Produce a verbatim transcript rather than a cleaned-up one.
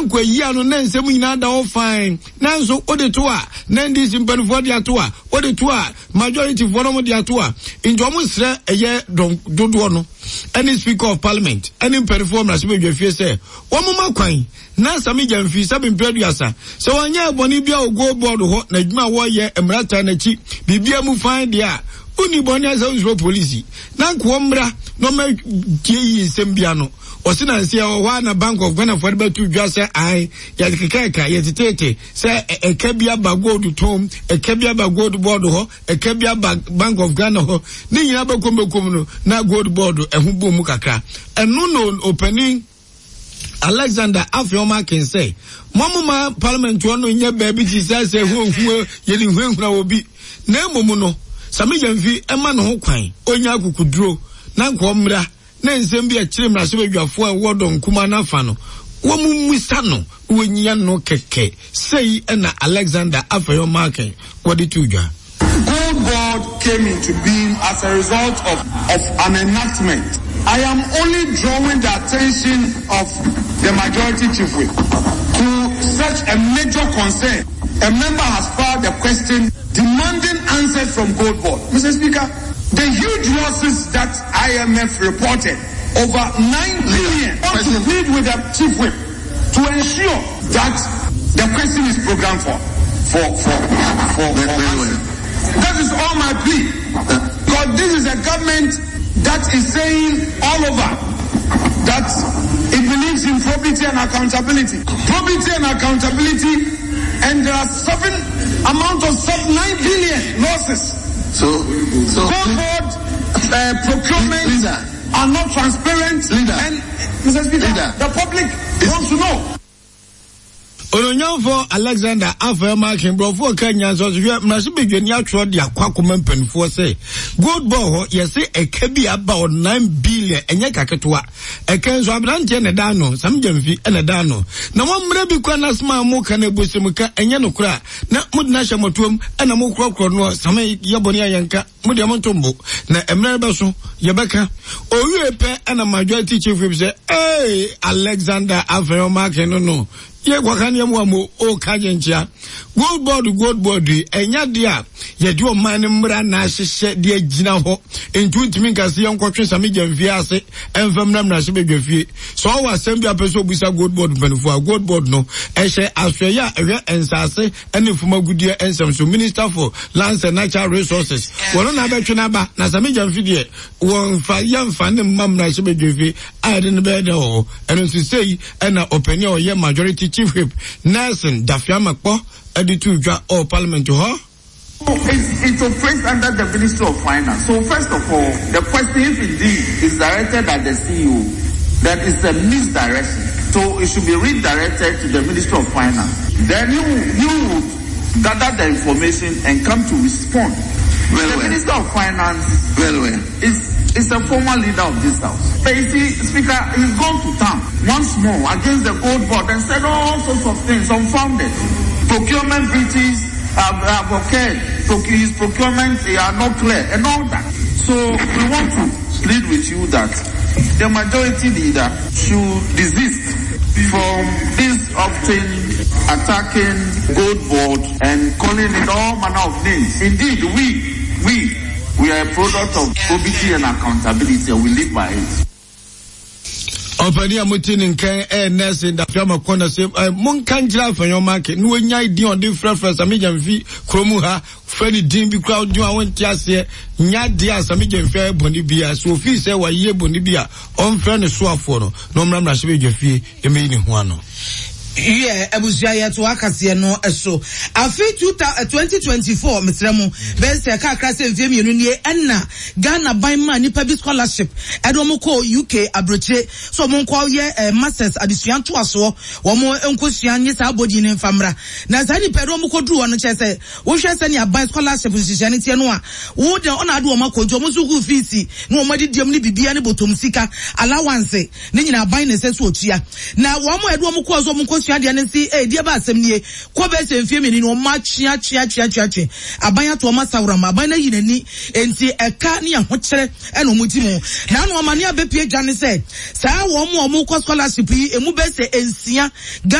Nanko yia no na nsɛm nyina da wo fine. Nanso ode to a na ndi simpanfo de ato a ode to a majority for no de ato a njo mo srɛ ɛyɛ dodo no. Any speaker of parliament, any perform na sibe dwafie sɛ wɔn mama kwan na Sami Gyamfi sabe mpeduasa sɛ wɔnyɛ bɔne bia o go board hɔ na dwuma wɔyɛ emrata na chi bibia mu fine dia uni bɔne asɛ usro police na nko mmra no ma tie yi nsɛm bia no ɔsi na nsia wɔ na Bank of Ghana for the to dwa sɛ ai ya kekeka ya titete sɛ ɛka bia ba gold tom ɛka bia ba gold board hɔ ɛka bia ba Bank of Ghana hɔ ne nyina ba kombekom no na gold board ɛho bom kakra ɛno no opening Alexander Afeoma can say Mama Parliament no nya baby ti say say hu hu ye ni hu hura obi na emomu no Sami Gyamfi ema no ho kwan onya akukuduro na nko mmra na nsem bi a kire mmra so badwafo a wodo nkuma na fa no wo mu musa no wonyia no keke sei na Alexander Afeoma can what it to dwa Gold Board came into being as a result of, of an enactment. I am only drawing the attention of the majority chief whip to such a major concern. A member has filed a question demanding answers from Gold Board. Mister Speaker, the huge losses that I M F reported, over nine billion, I want to plead with the chief whip to ensure that the question is programmed for, for, for, for, for answer. That is all my plea. Because this is a government that is saying all over that it believes in probity and accountability. Probity and accountability, and there are seven amount of seven, nine billion losses. So, so Gold uh, procurement leader. Are not transparent, leader. And Mister Speaker, leader. The public wants to know. Ononyamfo Alexander Afeoma Kimbrofo Kenya so hwe mrasibedwani atwo de akwakoma mpanfo se Gold Board yese ekabi about nine billion enye kaketoa ekenzo abrante ne da no Sami Gyamfi ene da no na mo mra bi kwa nasma mo kana bosemuka enye no kura na mudna hyamotom ena mo krokro no Sami yeboni ayanka mudi amontombo na emra beso yebeka owie pe ena majority chief whip say eh Alexander Afeoma Keno no ye kwakani ya mwamo o kajencha Gold Board Gold Board enya dia ye di o man mmra na ahyehyɛ dia gina ho entu ntimi nkase ye nkɔtwe Sami Gyamfi ase emfam na mra hye bedwafie so wa asem bia pese obusa Gold Board mpanifo a Gold Board no ɛhyɛ ahwɛ ya ɛhwɛ ensase ene fuma gudie ensam so Minister for Lands and Natural Resources wɔno na betwe na ba na Sami Gyamfi de wɔn fa yamfa ne mamra hye bedwafie ade ne be de ho eno so sei ɛna opinion o ye majority Chief Whip Nelson Dafiamakpo Editujwa or Parliament to her? It, it operates under the Ministry of Finance. So first of all, the question, if indeed is directed at the C E O, that is a misdirection. So it should be redirected to the Ministry of Finance. Then you you would gather the information and come to respond. Well, the well. Minister of Finance well, well. is is a former leader of this house. But you see, Speaker, he's gone to town once more against the Gold Board and said all sorts of things, unfounded. Procurement breaches have, have occurred. His procurement they are not clear and all that. So we want to plead with you that the majority leader should desist from this often attacking Gold Board and calling it all manner of names. Indeed, we, we, we are a product of probity and accountability and we live by it. Opani amutini nkan eh nurse Dafiama kona se mon kan jira Afeoma ke no nya idi on the fresh Sami Gyamfi kromu ha Freddy din bi crowd do awon tiase nya dia Sami Gyamfi boni bia so fi se wa ye boni bia on fre ne so afo no no mra mra Sami Gyamfi e me ni ho ano. Yeah, Abuja yetu akasiye no eso. Afi twenty twenty-four mitremo bense ka krase mfie mienu nie enna Ghana Baima nipa bi scholarship edo mo ko U K abroche so mo ko ye eh, masters adisuan to aso wo mo enkosua nye sa body ne mfamra na sa ni pedo mo ko dru wono chese wo hwe se ni aban scholarship sisia ne tie no a wo de ona ado mo ko nto mo suku fees no mo de diam ni bibia ne botom sika allowance ne nyina aban ne se so otua na wo mo edo mo ko so mo ko Shadi and see, eh, dear Bassemie, Quabes and Femini, no much, chia, chia, chia, chia, chia, Abaya to Masaura, Mabana Yini, and see a carnia, Hotre, and Umutimo. Now, no mania Bepi Janis said, Sa, one more scholarship, and Mubese, and Sia,